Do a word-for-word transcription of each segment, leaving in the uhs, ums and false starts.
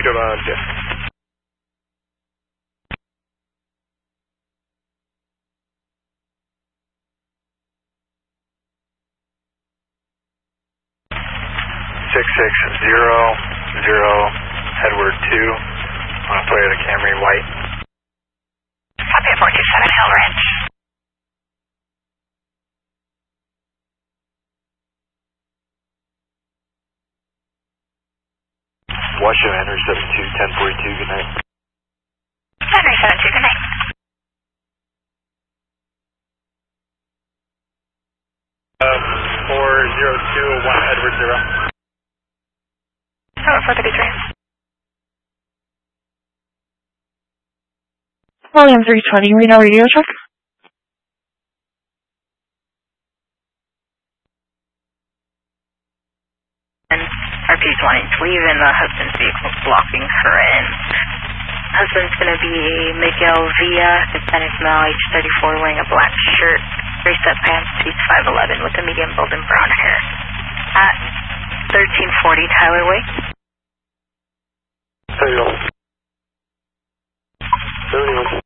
good on you. six six zero zero Edward two on a Toyota Camry white. Copy four two seven Hill Ridge. Washington, Henry seven two, ten forty-two, good night. Henry seven two, good night. Uh, four zero two one Edward zero. Oh, four thirty-three. William three twenty, Reno radio check. And R P's wanting to leave and the husband's vehicle blocking her in. Husband's going to be Miguel Villa, Hispanic male, age thirty-four, wearing a black shirt, gray set pants, he's five eleven with a medium build and brown hair. At thirteen forty Tyler Way. seventy-one. seventy-one.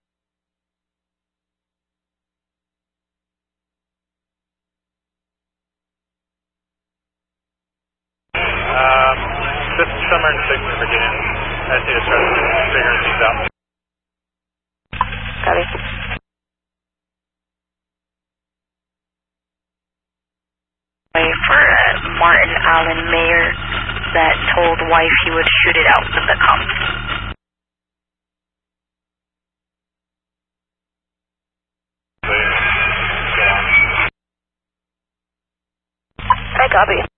Um, just somewhere in six, Virginia. I just need to start figuring these out. Copy. Way for uh, Martin Allen Mayer that told wife he would shoot it out with the cops. I copy.